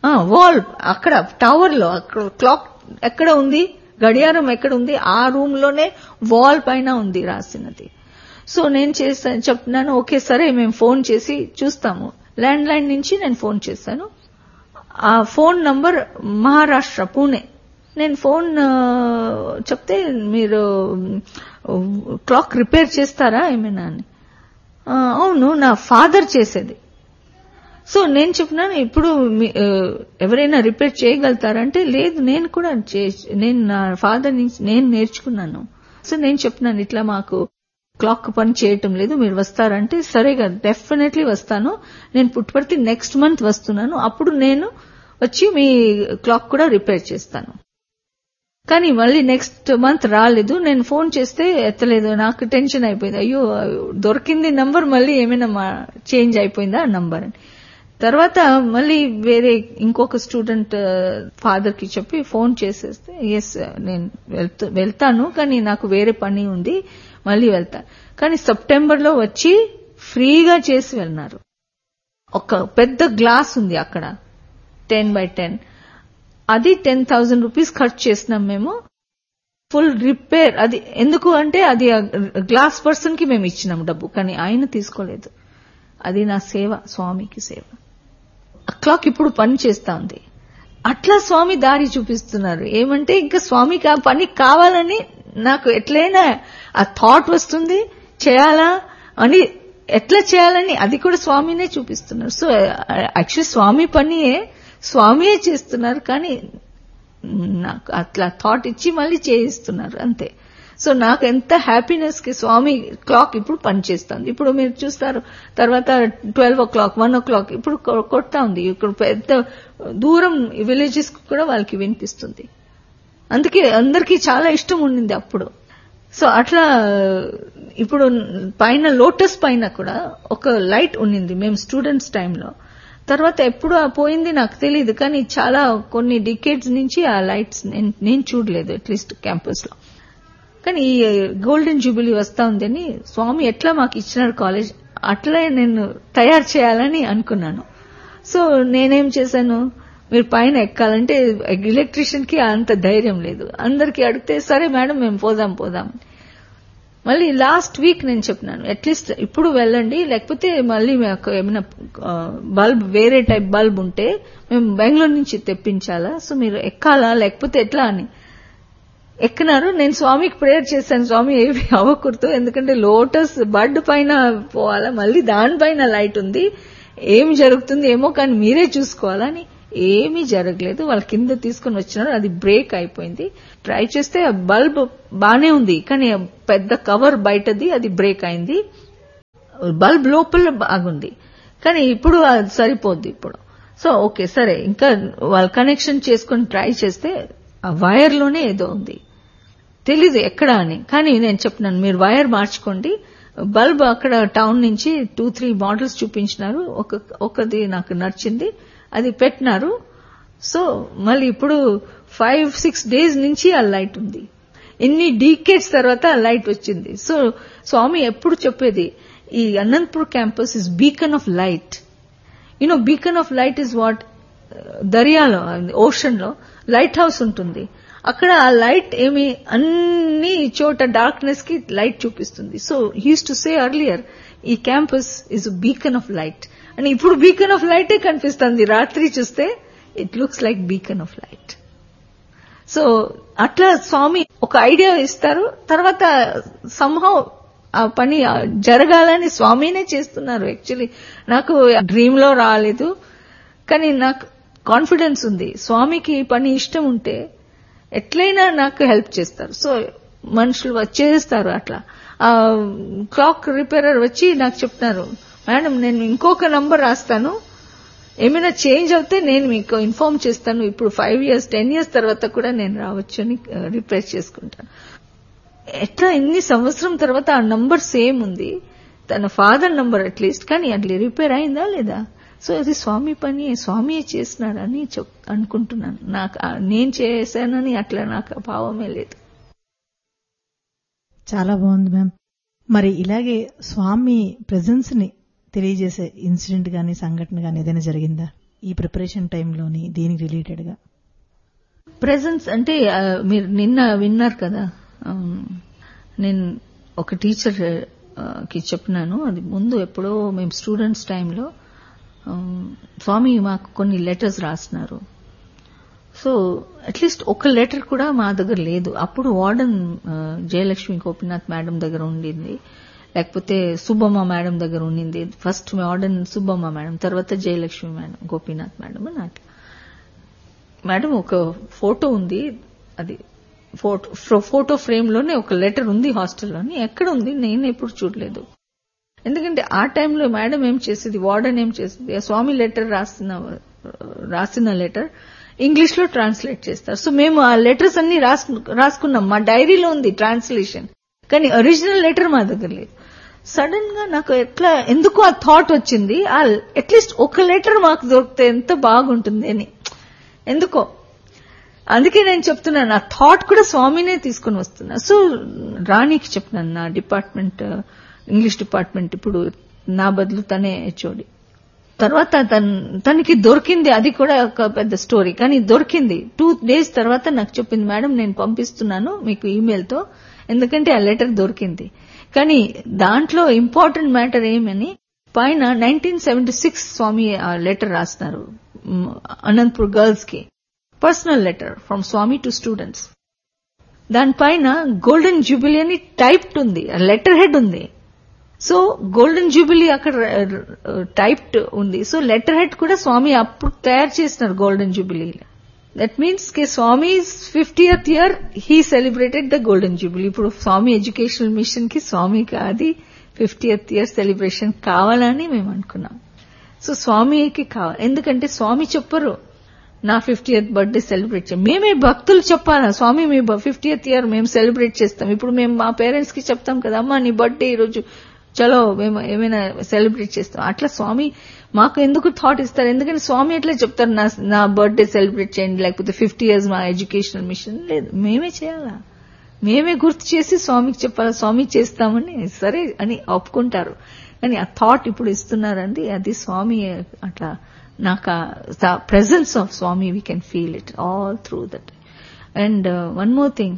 వాల్ అక్కడ టవర్ లో అక్కడ క్లాక్ ఎక్కడ ఉంది, గడియారం ఎక్కడ ఉంది, ఆ రూమ్ లోనే వాల్ పైన ఉంది రాసినది. సో నేను చెప్తున్నాను, ఓకే సరే మేము ఫోన్ చేసి చూస్తాము. ల్యాండ్ లైన్ నుంచి నేను ఫోన్ చేశాను. ఆ ఫోన్ నంబర్ మహారాష్ట్ర, పూణే. నేను ఫోన్ చెప్తే మీరు క్లాక్ రిపేర్ చేస్తారా ఏమైనా అని. అవును, నా ఫాదర్ చేసేది. సో నేను చెప్పినాను, ఇప్పుడు ఎవరైనా రిపేర్ చేయగలుగుతారంటే లేదు, నేను కూడా నేను నా ఫాదర్ నుంచి నేను నేర్చుకున్నాను. సో నేను చెప్పినాను, ఇట్లా మాకు క్లాక్ పని చేయటం లేదు, మీరు వస్తారంటే సరేగా డెఫినెట్లీ వస్తాను, నేను పుట్టుపర్తి నెక్స్ట్ మంత్ వస్తున్నాను, అప్పుడు నేను వచ్చి మీ క్లాక్ కూడా రిపేర్ చేస్తాను. కానీ మళ్ళీ నెక్స్ట్ మంత్ రాలేదు. నేను ఫోన్ చేస్తే ఎత్తలేదు. నాకు టెన్షన్ అయిపోయింది, అయ్యో దొరికింది నంబర్, మళ్ళీ ఏమైనా చేంజ్ అయిపోయిందా ఆ నంబర్ అని. తర్వాత మళ్ళీ వేరే ఇంకొక స్టూడెంట్ ఫాదర్ కి చెప్పి ఫోన్ చేసేస్తే, ఎస్ నేను వెళ్తాను కానీ నాకు వేరే పని ఉంది, మళ్ళీ వెళ్తాను. కానీ సెప్టెంబర్ లో వచ్చి ఫ్రీగా చేసి వెళ్ళినారు. ఒక పెద్ద గ్లాస్ ఉంది అక్కడ 10x10, అది 10,000 రూపీస్ ఖర్చు చేసినాం మేము. Full repair. అది ఎందుకు అంటే అది గ్లాస్ పర్సన్ కి మేము ఇచ్చినాం డబ్బు, కానీ ఆయన తీసుకోలేదు. అది నా సేవ, స్వామికి సేవ. ఆ క్లాక్ ఇప్పుడు పని చేస్తా ఉంది. అట్లా స్వామి దారి చూపిస్తున్నారు. ఏమంటే ఇంకా స్వామికి ఆ పని కావాలని నాకు ఎట్లయినా ఆ థాట్ వస్తుంది, చేయాలా అని, ఎట్లా చేయాలని అది కూడా స్వామినే చూపిస్తున్నారు. సో యాక్చువల్లీ స్వామి పనియే స్వామియే చేస్తున్నారు, కానీ నాకు అట్లా థాట్ ఇచ్చి మళ్ళీ చేయిస్తున్నారు అంతే. సో నాకు ఎంత హ్యాపీనెస్ కి స్వామి క్లాక్ ఇప్పుడు పనిచేస్తుంది. ఇప్పుడు మీరు చూస్తారు, తర్వాత 12 o'clock 1 o'clock ఇప్పుడు కొడతా ఉంది. ఇక్కడ పెద్ద దూరం విలేజెస్ కు కూడా వాళ్ళకి వినిపిస్తుంది. అందుకే అందరికీ చాలా ఇష్టం ఉండింది అప్పుడు. సో అట్లా ఇప్పుడు పైన లోటస్ పైన కూడా ఒక లైట్ ఉండింది మేము స్టూడెంట్స్ టైంలో. తర్వాత ఎప్పుడు పోయింది నాకు తెలియదు, కానీ చాలా కొన్ని డికేడ్స్ నుంచి ఆ లైట్స్ నేను చూడలేదు అట్లీస్ట్ క్యాంపస్ లో. కానీ ఈ గోల్డెన్ జూబిలీ వస్తా ఉందని స్వామి ఎట్లా మాకు ఇచ్చినారు కాలేజ్, అట్లా నేను తయారు చేయాలని అనుకున్నాను. సో నేనేం చేశాను, మీరు పైన ఎక్కాలంటే ఎలక్ట్రీషియన్ కి అంత ధైర్యం లేదు. అందరికీ అడిగితే సరే మేడం మేము పోదాం. మళ్ళీ లాస్ట్ వీక్ నేను చెప్పినాను, అట్లీస్ట్ ఇప్పుడు వెళ్ళండి, లేకపోతే మళ్ళీ మాకు ఏమైనా బల్బ్ వేరే టైప్ బల్బ్ ఉంటే మేము బెంగళూరు నుంచి తెప్పించాలా, సో మీరు ఎక్కాలా లేకపోతే ఎట్లా అని. ఎక్కినారు. నేను స్వామికి ప్రేయర్ చేశాను, స్వామి ఏమి అవ్వకూడదు, ఎందుకంటే లోటస్ బడ్ పైన పోవాలా, మళ్ళీ దానిపైన లైట్ ఉంది, ఏమి జరుగుతుంది ఏమో కానీ మీరే చూసుకోవాలని. ఏమీ జరగలేదు. వాళ్ళ కింద తీసుకుని వచ్చినారు, అది బ్రేక్ అయిపోయింది. ట్రై చేస్తే ఆ బల్బ్ బానే ఉంది, కానీ పెద్ద కవర్ బయటది అది బ్రేక్ అయింది. బల్బ్ లోపల బాగుంది, కానీ ఇప్పుడు అది సరిపోద్ది ఇప్పుడు. సో ఓకే సరే, ఇంకా వాళ్ళు కనెక్షన్ చేసుకుని ట్రై చేస్తే ఆ వైర్ లోనే ఏదో ఉంది, తెలీదు ఎక్కడ అని. కానీ నేను చెప్పినాను, మీరు వైర్ మార్చుకోండి. బల్బ్ అక్కడ టౌన్ నుంచి 2-3 మోడల్స్ చూపించినారు, ఒకది నాకు నచ్చింది, అది పెట్టినారు. సో మళ్ళీ ఇప్పుడు 5-6 days నుంచి ఆ లైట్ ఉంది. ఎన్ని డీకేడ్స్ తర్వాత ఆ లైట్ వచ్చింది. సో స్వామి ఎప్పుడు చెప్పేది, ఈ Anantapur campus is beacon of light. You know beacon of light is what, దరియాలో ocean లో లైట్ హౌస్ ఉంటుంది, అక్కడ ఆ లైట్ ఏమి అన్ని చోట డార్క్నెస్ కి లైట్ చూపిస్తుంది. So he used to say earlier, ఈ campus is beacon of light అని. ఇప్పుడు బీకన్ ఆఫ్ లైటే కనిపిస్తుంది, రాత్రి చూస్తే it looks like beacon of light. So అట్లా స్వామి ఒక ఐడియా ఇస్తారు, తర్వాత సంహౌ ఆ పని జరగాలని స్వామినే చేస్తున్నారు. యాక్చువల్లీ నాకు డ్రీమ్ లో రాలేదు, కానీ నాకు కాన్ఫిడెన్స్ ఉంది, స్వామికి ఈ పని ఇష్టం ఉంటే ఎట్లయినా నాకు హెల్ప్ చేస్తారు. సో మనుషులు వచ్చేస్తారు. అట్లా ఆ క్లాక్ రిపేరర్ వచ్చి నాకు చెప్తున్నారు, మేడం నేను ఇంకొక నంబర్ రాస్తాను, ఏమైనా చేంజ్ అవుతే నేను మీకు ఇన్ఫార్మ్ చేస్తాను, ఇప్పుడు 5 years 10 years తర్వాత కూడా నేను రావచ్చు అని రిప్లేస్ చేసుకుంటాను. ఎట్లా ఇన్ని సంవత్సరం తర్వాత ఆ నంబర్ సేమ్ ఉంది, తన ఫాదర్ నంబర్ అట్లీస్ట్, కానీ అట్లా రిపేర్ అయిందా లేదా. సో అది స్వామి పని, స్వామియే చేసినారని అనుకుంటున్నాను. నాకు నేను చేశానని అట్లా నాకు భావమే లేదు. చాలా బాగుంది మ్యామ్. మరి ఇలాగే స్వామి ప్రెజెన్స్ ని తెలియజేసే ఇన్సిడెంట్ గానీ సంఘటన గానీ ఏదైనా జరిగిందా? ఈ ప్రిపరేషన్ టైంలోని దీనికి రిలేటెడ్ గా? ప్రెజెన్స్ అంటే మీరు నిన్న విన్నారు కదా, నేను ఒక టీచర్ కి చెప్పినాను. అది ముందు ఎప్పుడో మేము స్టూడెంట్స్ టైంలో స్వామి మాకు కొన్ని లెటర్స్ రాసినారు. సో అట్లీస్ట్ ఒక లెటర్ కూడా మా దగ్గర లేదు. అప్పుడు వార్డెన్ జయలక్ష్మి గోపీనాథ్ మేడం దగ్గర ఉండింది, లేకపోతే సుబ్బమ్మ మేడం దగ్గర ఉండింది. ఫస్ట్ వార్డెన్ సుబ్బమ్మ మేడం, తర్వాత జయలక్ష్మి మేడం, గోపీనాథ్ మేడం అని అట్లా. మేడం ఒక ఫోటో ఉంది, అది ఫోటో ఫ్రేమ్ లోనే ఒక లెటర్ ఉంది హాస్టల్లోని. ఎక్కడ ఉంది నేను ఎప్పుడు చూడలేదు. ఎందుకంటే ఆ టైంలో మేడం ఏం చేసేది, వార్డెన్ ఏం చేసేది, స్వామి లెటర్ రాసిన లెటర్ ఇంగ్లీష్ లో ట్రాన్స్లేట్ చేస్తారు. సో మేము ఆ లెటర్స్ అన్ని రాసుకున్నాం, మా డైరీలో ఉంది ట్రాన్స్లేషన్, కానీ ఒరిజినల్ లెటర్ మా దగ్గర లేదు. సడన్ గా నాకు ఎందుకు ఆ థాట్ వచ్చింది, అట్లీస్ట్ ఒక లెటర్ మాకు దొరికితే ఎంత బాగుంటుంది అని. ఎందుకో అందుకే నేను చెప్తున్నాను, ఆ థాట్ కూడా స్వామినే తీసుకుని వస్తున్నా. సో రాణికి చెప్పినాను, నా డిపార్ట్మెంట్ ఇంగ్లీష్ డిపార్ట్మెంట్ ఇప్పుడు నా బదులు తనే హెచ్ఓడి. తర్వాత తనకి దొరికింది, అది కూడా ఒక పెద్ద స్టోరీ, కానీ దొరికింది. 2 days తర్వాత నాకు చెప్పింది, మేడం నేను పంపిస్తున్నాను మీకు ఈమెయిల్తో, ఎందుకంటే ఆ లెటర్ దొరికింది. కానీ దాంట్లో ఇంపార్టెంట్ మ్యాటర్ ఏమని, పైన 1976 స్వామి ఆ లెటర్ రాస్తున్నారు అనంతపూర్ గర్ల్స్ కి, personal letter from Swamy to students. దానిపైన గోల్డెన్ జూబిలీ అని టైప్డ్ ఉంది, లెటర్ హెడ్ ఉంది. సో గోల్డెన్ జూబిలీ అక్కడ టైప్డ్ ఉంది. సో లెటర్ హెడ్ కూడా స్వామి అప్పుడు తయారు చేసినారు golden jubilee. That means K Swamy 50th year he celebrated the golden jubilee. ఇప్పుడు స్వామి ఎడ్యుకేషనల్ మిషన్ కి స్వామికి అది 50th year సెలబ్రేషన్ కావాలని మేము అనుకున్నాం. సో స్వామికి కావాలి, ఎందుకంటే స్వామి చెప్పరు నా 50th బర్త్డే సెలబ్రేట్ చేయం, మేమే భక్తులు చెప్పాలా, స్వామి మీ 50th year మేము సెలబ్రేట్ చేస్తాం. ఇప్పుడు మేము మా పేరెంట్స్ కి చెప్తాం కదా, అమ్మా నీ బర్త్డే ఈరోజు చలో మేము ఏమైనా సెలబ్రేట్ చేస్తాం. అట్లా స్వామి మాకు ఎందుకు థాట్ ఇస్తారు, ఎందుకంటే స్వామి ఎట్లా చెప్తారు నా బర్త్డే సెలబ్రేట్ చేయండి, లేకపోతే 50 years మా ఎడ్యుకేషనల్ మిషన్. లేదు, మేమే చేయాలా, మేమే గుర్తు చేసి స్వామికి చెప్పాలా, స్వామి చేస్తామని సరే అని ఒప్పుకుంటారు. కానీ ఆ థాట్ ఇప్పుడు ఇస్తున్నారండి, అది స్వామి అట్లా నాకు the presence of Swamy we can feel it all through that. And one more thing,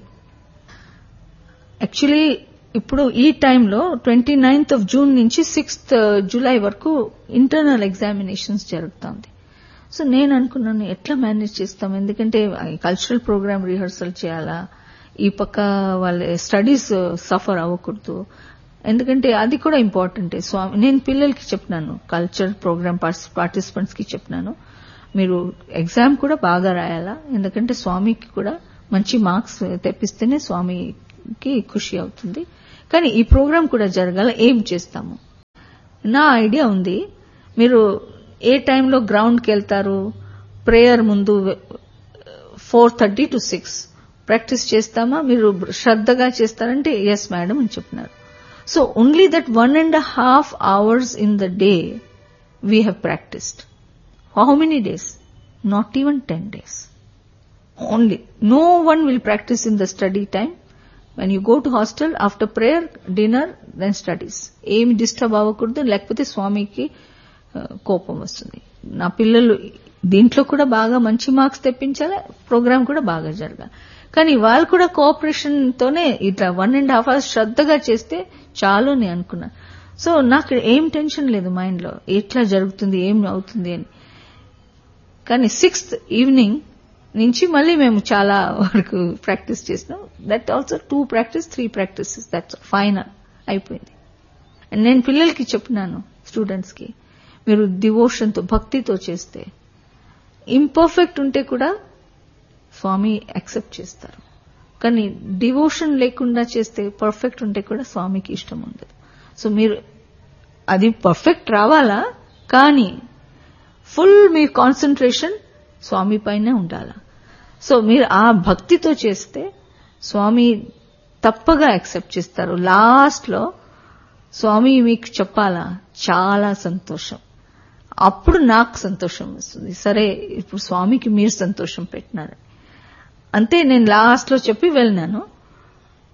actually ఇప్పుడు ఈ టైంలో 29th of June నుంచి 6th July వరకు ఇంటర్నల్ ఎగ్జామినేషన్స్ జరుగుతుంది. సో నేను అనుకున్నాను ఎట్లా మేనేజ్ చేస్తాం, ఎందుకంటే కల్చరల్ ప్రోగ్రామ్ రిహర్సల్ చేయాలా, ఈ పక్క వాళ్ళ స్టడీస్ సఫర్ అవ్వకూడదు, ఎందుకంటే అది కూడా ఇంపార్టెంటే. స్వామి నేను పిల్లలకి చెప్పినాను, కల్చర్ ప్రోగ్రామ్ పార్టిసిపెంట్స్ కి చెప్పినాను, మీరు ఎగ్జామ్ కూడా బాగా రాయాలా, ఎందుకంటే స్వామికి కూడా మంచి మార్క్స్ తెప్పిస్తేనే స్వామికి ఖుషి అవుతుంది. కానీ ఈ ప్రోగ్రామ్ కూడా జరగాల, ఏం చేస్తాము. నా ఐడియా ఉంది, మీరు ఏ టైంలో గ్రౌండ్కి వెళ్తారు, ప్రేయర్ ముందు 4:30 to 6 ప్రాక్టీస్ చేస్తామా, మీరు శ్రద్ధగా చేస్తారంటే ఎస్ మేడం అని చెప్పినారు. So only that 1.5 hours in the day we have practiced. How many days? Not even 10 days. Only. No one will practice in the study time. When you go to hostel, after prayer, dinner, then studies. ఏమి డిస్టర్బ్ అవ్వకూడదు, లేకపోతే స్వామికి కోపం వస్తుంది. నా పిల్లలు దీంట్లో కూడా బాగా మంచి మార్క్స్ తెప్పించాలి, ప్రోగ్రామ్ కూడా బాగా జరగాలి. కానీ వాళ్ళు కూడా కోఆపరేషన్ తోనే ఇట్లా 1.5 hours శ్రద్ధగా చేస్తే చాలు అని అనుకున్నా. సో నాకు ఏం టెన్షన్ లేదు మైండ్ లో, ఎట్లా జరుగుతుంది ఏం అవుతుంది అని. కానీ 6th evening నుంచి మళ్ళీ మేము చాలా వరకు ప్రాక్టీస్ చేసినాం. That also 2 practice 3 practices, that's final అయిపోయింది. నేను పిల్లలకి చెప్పినాను, స్టూడెంట్స్ కి, మీరు డివోషన్తో భక్తితో చేస్తే ఇంపర్ఫెక్ట్ ఉంటే కూడా స్వామి యాక్సెప్ట్ చేస్తారు, కానీ డివోషన్ లేకుండా చేస్తే పర్ఫెక్ట్ ఉంటే కూడా స్వామికి ఇష్టం ఉండదు. సో మీరు అది పర్ఫెక్ట్ రావాలా, కానీ ఫుల్ మీ కాన్సన్ట్రేషన్ స్వామి పైనే ఉండాలా. సో మీరు ఆ భక్తితో చేస్తే స్వామి తప్పగా యాక్సెప్ట్ చేస్తారు. లాస్ట్ లో స్వామి మీకు చెప్పాలా, చాలా సంతోషం, అప్పుడు నాకు సంతోషం వస్తుంది. సరే ఇప్పుడు స్వామికి మీరు సంతోషం పెట్టినారు అంతే. నేను లాస్ట్ లో చెప్పి వెళ్ళినాను,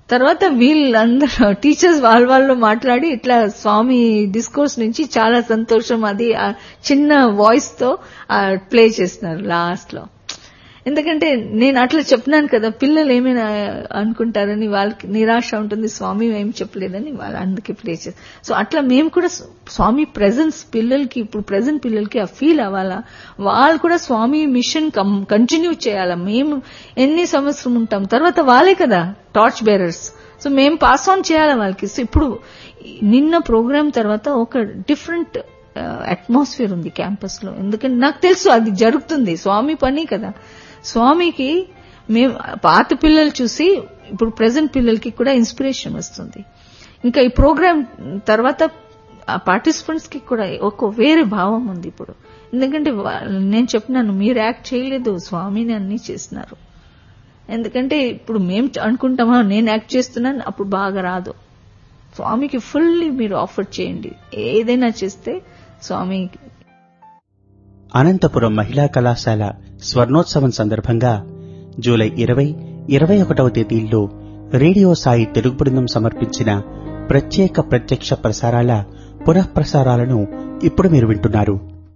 తర్వాత వీళ్ళందరూ టీచర్స్ వాళ్ళు మాట్లాడి ఇట్లా స్వామి డిస్కోర్స్ నుంచి చాలా సంతోషం అది చిన్న వాయిస్ తో ప్లే చేస్తున్నారు లాస్ట్ లో. ఎందుకంటే నేను అట్లా చెప్పినాను కదా, పిల్లలు ఏమైనా అనుకుంటారని వాళ్ళకి నిరాశ ఉంటుంది, స్వామి ఏం చెప్పలేదని వాళ్ళు అందుకే ప్లే చేస్తారు. సో అట్లా మేము కూడా స్వామి ప్రెజెన్స్ పిల్లలకి, ఇప్పుడు ప్రెజెంట్ పిల్లలకి ఆ ఫీల్ అవ్వాలా, వాళ్ళు కూడా స్వామి మిషన్ కంటిన్యూ చేయాలా. మేము ఎన్ని సంవత్సరం ఉంటాం, తర్వాత వాళ్ళే కదా టార్చ్ బేరర్స్. సో మేము పాస్ ఆన్ చేయాలి వాళ్ళకి. సో ఇప్పుడు నిన్న ప్రోగ్రామ్ తర్వాత ఒక డిఫరెంట్ అట్మాస్ఫియర్ ఉంది క్యాంపస్ లో. ఎందుకంటే నాకు తెలుసు అది జరుగుతుంది, స్వామి పని కదా. స్వామికి మేము పాత పిల్లలు చూసి ఇప్పుడు ప్రెజెంట్ పిల్లలకి కూడా ఇన్స్పిరేషన్ వస్తుంది. ఇంకా ఈ ప్రోగ్రామ్ తర్వాత ఆ పార్టిసిపెంట్స్ కి కూడా ఒక వేరే భావం ఉంది ఇప్పుడు. ఎందుకంటే నేను చెప్పినాను, మీరు యాక్ట్ చేయలేదు, స్వామిని అన్ని చేస్తున్నారు. ఎందుకంటే ఇప్పుడు మేము అనుకుంటామా నేను యాక్ట్ చేస్తున్నాను, అప్పుడు బాగా రాదు. స్వామికి ఫుల్లీ మీరు ఆఫర్ చేయండి, ఏదైనా చేస్తే స్వామి. అనంతపురం మహిళా కళాశాల స్వర్ణోత్సవం సందర్భంగా జూలై 20, 21వ తేదీల్లో రేడియో సాయి తెలుగు బృందం సమర్పించిన ప్రత్యేక ప్రత్యక్ష ప్రసారాల పునఃప్రసారాలను ఇప్పుడు మీరు వింటున్నారు.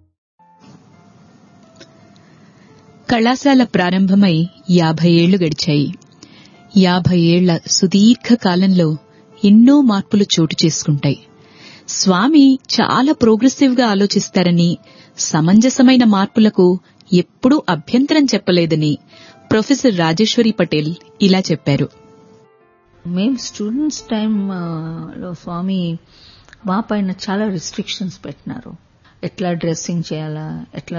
కళాశాల ప్రారంభమై 50 ఏళ్లు గడిచాయి. 50 ఏళ్ల సుదీర్ఘ కాలంలో ఎన్నో మార్పులు చోటు చేసుకుంటాయి. స్వామి చాలా ప్రోగ్రెసివ్ గా ఆలోచిస్తారని, సమంజసమైన మార్పులకు ఎప్పుడూ అభ్యంతరం చెప్పలేదని ప్రొఫెసర్ రాజేశ్వరి పటేల్ ఇలా చెప్పారు. మేము స్టూడెంట్స్ టైంలో స్వామి మా పైన చాలా రిస్ట్రిక్షన్స్ పెట్టినారు. ఎట్లా డ్రెస్సింగ్ చేయాలా, ఎట్లా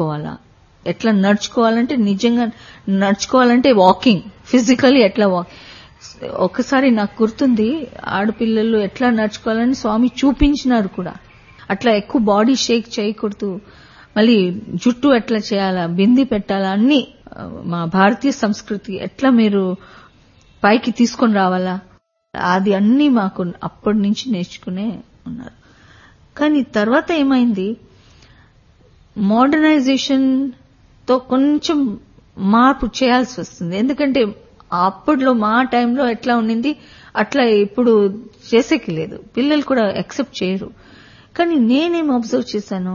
నడుచుకోవాలంటే నిజంగా నడుచుకోవాలంటే వాకింగ్, ఫిజికలీ ఎట్లా ఒకసారి నాకు గుర్తుంది, ఆడపిల్లలు ఎట్లా నడుచుకోవాలని స్వామి చూపించినారు కూడా. అట్లా ఎక్కువ బాడీ షేక్ చేయకూడదు, మళ్ళీ జుట్టు ఎట్లా చేయాలా, బింది పెట్టాలా, అన్ని మా భారతీయ సంస్కృతి ఎట్లా మీరు పైకి తీసుకొని రావాలా, అది అన్ని మాకు అప్పటి నుంచి నేర్చుకునే ఉన్నారు. కానీ తర్వాత ఏమైంది, మోడర్నైజేషన్ తో కొంచెం మార్పు చేయాల్సి వస్తుంది. ఎందుకంటే అప్పట్లో మా టైంలో ఎట్లా ఉండింది అట్లా ఇప్పుడు చేసేకి లేదు, పిల్లలు కూడా యాక్సెప్ట్ చేయరు. కానీ నేనేం అబ్జర్వ్ చేశాను,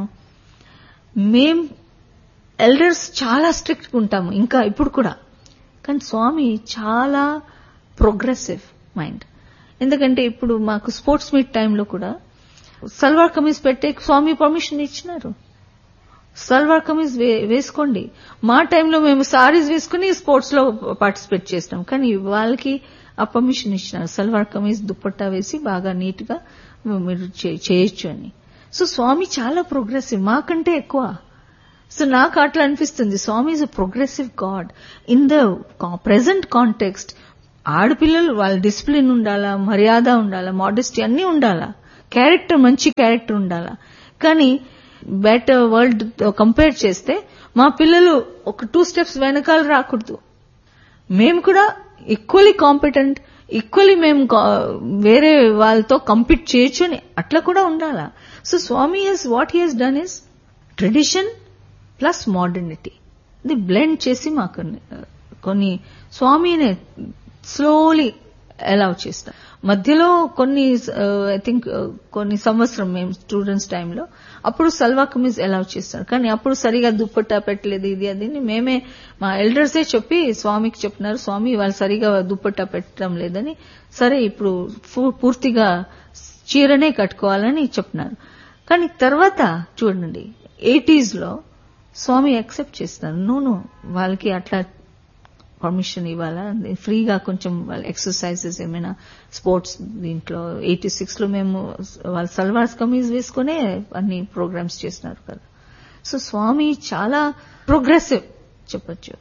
మేం ఎల్డర్స్ చాలా స్ట్రిక్ట్ ఉంటాము ఇంకా ఇప్పుడు కూడా, కానీ స్వామి చాలా ప్రోగ్రెసివ్ మైండ్. ఎందుకంటే ఇప్పుడు మాకు స్పోర్ట్స్ మీట్ టైంలో కూడా సల్వార్ కమీజ్ పెట్టే స్వామి పర్మిషన్ ఇచ్చినారు, సల్వార్ కమీజ్ వేసుకోండి. మా టైంలో మేము సారీస్ వేసుకుని స్పోర్ట్స్ లో పార్టిసిపేట్ చేస్తాం, కానీ వాళ్ళకి ఆ పర్మిషన్ ఇచ్చినారు, సల్వార్ కమీజ్ దుప్పట్టా వేసి బాగా నీట్ గా మీరు చేయొచ్చు అని. సో స్వామి చాలా ప్రోగ్రెసివ్, మాకంటే ఎక్కువ. సో నాకు అట్లా అనిపిస్తుంది, స్వామి is a progressive God. In the present context ఆడపిల్లలు వాళ్ళ డిసిప్లిన్ ఉండాలా, మర్యాద ఉండాలా, మోడెస్టీ అన్ని ఉండాలా, క్యారెక్టర్ మంచి క్యారెక్టర్ ఉండాలా. కానీ బెటర్ వరల్డ్ కంపేర్ చేస్తే మా పిల్లలు ఒక 2 steps వెనకాల రాకూడదు. మేము కూడా ఈక్వల్లీ కాంపిటెంట్, ఈక్వల్లీ మేము వేరే వాళ్ళతో కంపీట్ చేయొచ్చు అని అట్లా కూడా ఉండాలా. So Swamy what he Hess done is tradition plus modernity, ఇది బ్లెండ్ చేసి మాకు కొన్ని స్వామిని స్లోలీ అలౌ చేస్తాం. మధ్యలో కొన్ని ఐ థింక్ కొన్ని సంవత్సరం మేము స్టూడెంట్స్ టైంలో అప్పుడు సల్వార్ కమీజ్ అలౌ చేస్తారు, కానీ అప్పుడు సరిగా దుప్పట్టా పెట్టలేదు, ఇది అది మేమే మా ఎల్డర్సే చెప్పి స్వామికి చెప్పినారు, స్వామి వాళ్ళు సరిగా దుప్పట్టా పెట్టడం లేదని, సరే ఇప్పుడు పూర్తిగా చీరనే కట్టుకోవాలని చెప్పినారు. కానీ తర్వాత చూడండి 80s లో స్వామి యాక్సెప్ట్ చేస్తున్నారు, నూను వాళ్ళకి అట్లా పర్మిషన్ ఇవ్వాలా, ఫ్రీగా కొంచెం వాళ్ళ ఎక్సర్సైజెస్ ఏమైనా స్పోర్ట్స్ దీంట్లో 86 లో మేము వాళ్ళ సల్వార్ కమీజ్ వేసుకునే అన్ని ప్రోగ్రామ్స్ చేస్తున్నారు కదా. సో స్వామి చాలా ప్రోగ్రెసివ్ చెప్పొచ్చు.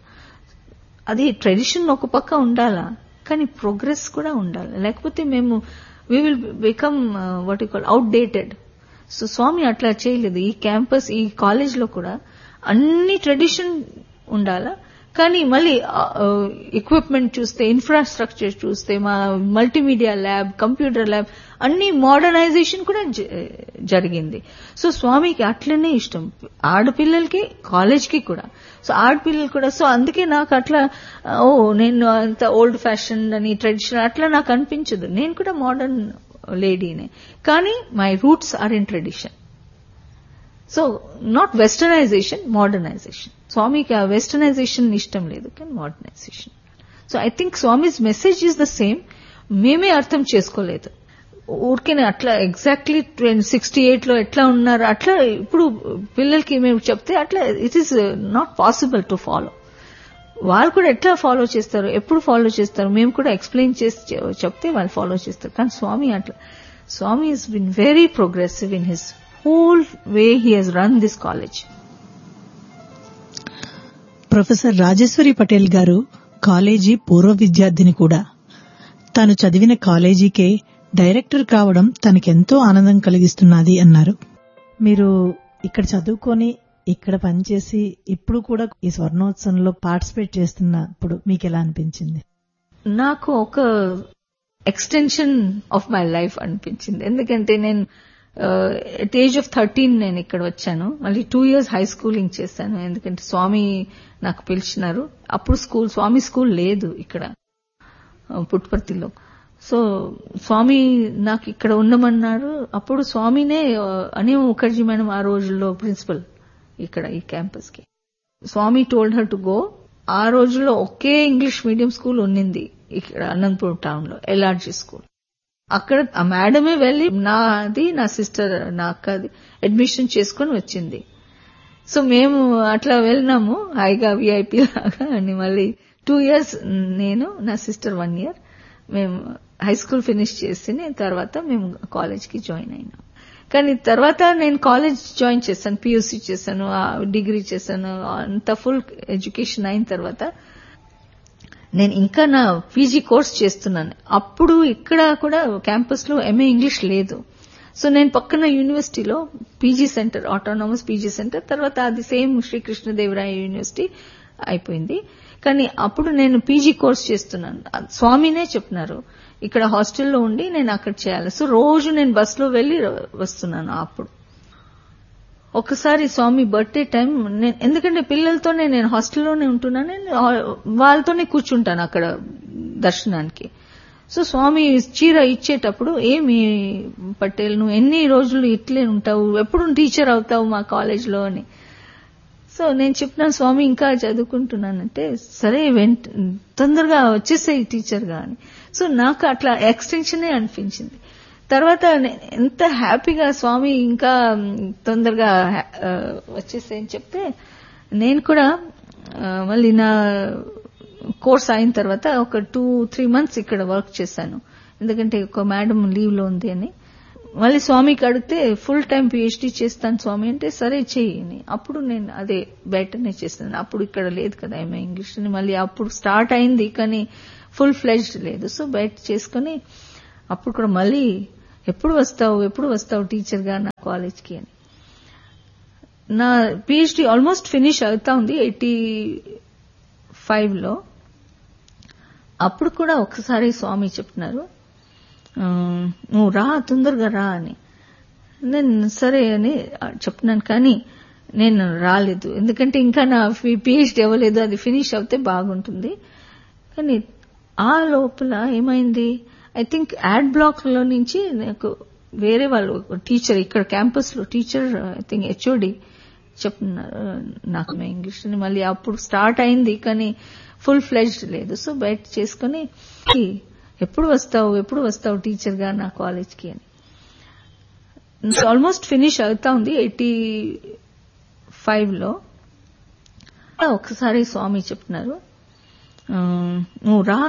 అది ట్రెడిషన్ ఒక పక్క ఉండాలా, కానీ ప్రోగ్రెస్ కూడా ఉండాలి, లేకపోతే మేము we will become what you call outdated. So స్వామి అట్లా చేయలేదు. ఈ క్యాంపస్ ఈ కాలేజ్ లో కూడా అన్ని ట్రెడిషన్ ఉండాలా, కానీ మళ్ళీ ఎక్విప్మెంట్ చూస్తే, ఇన్ఫ్రాస్ట్రక్చర్ చూస్తే, మా మల్టీమీడియా ల్యాబ్, కంప్యూటర్ ల్యాబ్ అన్ని మోడర్నైజేషన్ కూడా జరిగింది. సో స్వామికి అట్లనే ఇష్టం, ఆడపిల్లలకి కాలేజ్కి కూడా. సో ఆడపిల్లలు కూడా. సో అందుకే నాకు అట్లా నేను అంత ఓల్డ్ ఫ్యాషన్ అని ట్రెడిషనల్ అట్లా నాకు అనిపించదు. నేను కూడా మోడర్న్ లేడీనే, కానీ my roots are in tradition. So not westernisation, modernisation. స్వామికి ఆ వెస్టర్నైజేషన్ ఇష్టం లేదు, కానీ modernisation. So I think Swami's message is the same, మేమే అర్థం చేసుకోలేదు. ఊరికేనే అట్లా ఎగ్జాక్ట్లీ 68 లో ఎట్లా ఉన్నారు అట్లా ఇప్పుడు పిల్లలకి మేము చెప్తే అట్లా it is not possible to follow. వాళ్ళు కూడా ఎట్లా ఫాలో చేస్తారు, ఎప్పుడు ఫాలో చేస్తారు, మేము కూడా ఎక్స్ప్లెయిన్ చేసి చెప్తే వాళ్ళు ఫాలో చేస్తారు. కానీ స్వామి అట్లా, స్వామి has been very progressive in his whole way he has run this college. Professor Rajeshwari Patel గారు కాలేజీ పూర్వ విద్యార్థిని కూడా. తాను చదివిన కాలేజీకే డైరెక్టర్ కావడం తనకెంతో ఆనందం కలిగిస్తున్నది అన్నారు. మీరు ఇక్కడ చదువుకొని ఇక్కడ పనిచేసి ఇప్పుడు కూడా ఈ స్వర్ణోత్సవంలో పార్టిసిపేట్ చేస్తున్నప్పుడు మీకు ఎలా అనిపించింది? నాకు ఒక ఎక్స్టెన్షన్ ఆఫ్ మై లైఫ్ అనిపించింది. ఎందుకంటే నేను ఎట్ ఏజ్ ఆఫ్ 13 నేను ఇక్కడ వచ్చాను. మళ్ళీ 2 years హై స్కూలింగ్ చేశాను. ఎందుకంటే స్వామి నాకు పిలిచినారు. అప్పుడు స్వామి స్కూల్ లేదు ఇక్కడ పుట్టపర్తిలో. సో స్వామి నాకు ఇక్కడ ఉండమన్నారు. అప్పుడు స్వామినే అనిల్ ముఖర్జీ మేడం ఆ రోజుల్లో ప్రిన్సిపల్ ఇక్కడ ఈ క్యాంపస్ కి. స్వామి టోల్డ్ హర్ టు గో. ఆ రోజుల్లో ఒకే ఇంగ్లీష్ మీడియం స్కూల్ ఉన్నింది ఇక్కడ అనంతపూర్ టౌన్ లో, ఎల్ఆర్జీ స్కూల్. అక్కడ ఆ మేడమే వెళ్లి నా సిస్టర్, నా అక్కది అడ్మిషన్ చేసుకుని వచ్చింది. సో మేము అట్లా వెళ్ళినాము హాయిగా విఐపీ లాగా అని. మళ్ళీ 2 years నేను, నా సిస్టర్ 1 year మేము హై స్కూల్ ఫినిష్ చేసి తర్వాత మేము కాలేజ్ కి జాయిన్ అయినాం. కానీ తర్వాత నేను కాలేజ్ జాయిన్ చేశాను, పియూసీ చేశాను, డిగ్రీ చేశాను. అంత ఫుల్ ఎడ్యుకేషన్ అయిన తర్వాత నేను ఇంకా నా పీజీ కోర్స్ చేస్తున్నాను. అప్పుడు ఇక్కడ కూడా క్యాంపస్ లో ఎంఏ ఇంగ్లీష్ లేదు. సో నేను పక్కన యూనివర్సిటీలో PG centre, autonomous PG centre, తర్వాత అది సేమ్ శ్రీకృష్ణదేవరాయ యూనివర్సిటీ అయిపోయింది. కానీ అప్పుడు నేను పీజీ కోర్స్ చేస్తున్నాను. స్వామినే చెప్పినారు ఇక్కడ హాస్టల్లో ఉండి నేను అక్కడ చేయాలి. సో రోజు నేను బస్లో వెళ్లి వస్తున్నాను. అప్పుడు ఒకసారి స్వామి బర్త్డే టైం, ఎందుకంటే పిల్లలతోనే నేను హాస్టల్లోనే ఉంటున్నాను, వాళ్ళతోనే కూర్చుంటాను అక్కడ దర్శనానికి. సో స్వామి చీర ఇచ్చేటప్పుడు, ఏమి పటేల్ నువ్వు ఎన్ని రోజులు ఇట్లే ఉంటావు, ఎప్పుడు టీచర్ అవుతావు మా కాలేజ్లో అని. సో నేను చెప్పినాను స్వామి ఇంకా చదువుకుంటున్నానంటే, సరే తొందరగా వచ్చేసాయి టీచర్గా అని. సో నాకు అట్లా ఎక్స్టెన్షనే అనిపించింది. తర్వాత ఎంత హ్యాపీగా స్వామి ఇంకా తొందరగా వచ్చేసాయని చెప్తే, నేను కూడా మళ్ళీ నా కోర్స్ అయిన తర్వాత ఒక 2-3 months ఇక్కడ వర్క్ చేశాను. ఎందుకంటే ఒక మేడం లీవ్ లో ఉంది అని. మళ్ళీ స్వామికి అడిగితే ఫుల్ టైం పిహెచ్డీ చేస్తాను స్వామి అంటే, సరే చెయ్యి. అప్పుడు నేను అదే బయటనే చేస్తాను. అప్పుడు ఇక్కడ లేదు కదా ఎంఏ ఇంగ్లీష్ అని. మళ్ళీ అప్పుడు స్టార్ట్ అయింది కానీ ఫుల్ ఫ్లెజ్డ్ లేదు. సో బయట చేసుకుని అప్పుడు కూడా మళ్ళీ ఎప్పుడు వస్తావు టీచర్గా నా కాలేజ్కి అని. నా పిహెచ్డీ ఆల్మోస్ట్ ఫినిష్ అవుతా ఉంది 85లో. అప్పుడు కూడా ఒకసారి స్వామి చెప్తున్నారు, నువ్వు రా, తొందరగా రా అని. నేను సరే అని చెప్తున్నాను, కానీ నేను రాలేదు. ఎందుకంటే ఇంకా నా పిహెచ్డీ అవ్వలేదు, అది ఫినిష్ అవుతే బాగుంటుంది. కానీ ఆ లోపల ఏమైంది, ఐ థింక్ యాడ్ బ్లాక్ లో నుంచి నాకు వేరే వాళ్ళు టీచర్, ఇక్కడ క్యాంపస్ లో టీచర్, ఐ థింక్ హెచ్ఓడి చెప్తున్నారు నాకు ఇంగ్లీష్ అని. మళ్ళీ అప్పుడు స్టార్ట్ అయింది కానీ ఫుల్ ఫ్లెజ్డ్ లేదు. సో బయట చేసుకుని ఎప్పుడు వస్తావు టీచర్గా నా కాలేజ్కి అని. ఆల్మోస్ట్ ఫినిష్ అవుతా ఉంది 85లో. ఒకసారి స్వామి చెప్తున్నారు, నువ్వు రా,